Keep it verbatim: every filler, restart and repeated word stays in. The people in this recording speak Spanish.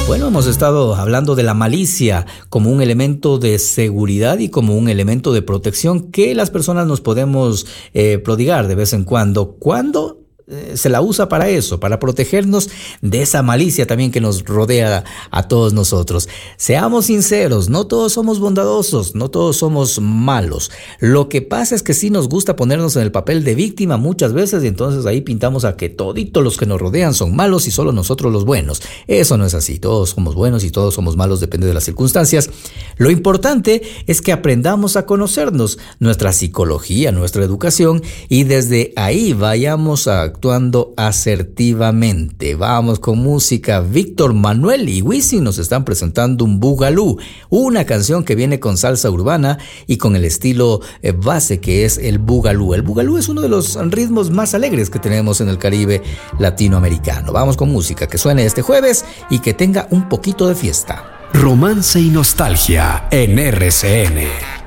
Bueno, hemos estado hablando de la malicia como un elemento de seguridad y como un elemento de protección que las personas nos podemos eh, prodigar de vez en cuando. ¿Cuándo? Se la usa para eso, para protegernos de esa malicia también que nos rodea a todos nosotros. Seamos sinceros, no todos somos bondadosos, no todos somos malos. Lo que pasa es que sí nos gusta ponernos en el papel de víctima muchas veces y entonces ahí pintamos a que toditos los que nos rodean son malos y solo nosotros los buenos. Eso no es así, todos somos buenos y todos somos malos, depende de las circunstancias. Lo importante es que aprendamos a conocernos, nuestra psicología, nuestra educación, y desde ahí vayamos a actuando asertivamente. Vamos con música. Víctor Manuel y Wisin nos están presentando un Bugalú, una canción que viene con salsa urbana y con el estilo eh, base que es el Bugalú. El Bugalú es uno de los ritmos más alegres que tenemos en el Caribe latinoamericano. Vamos con música que suene este jueves y que tenga un poquito de fiesta. Romance y nostalgia en R C N.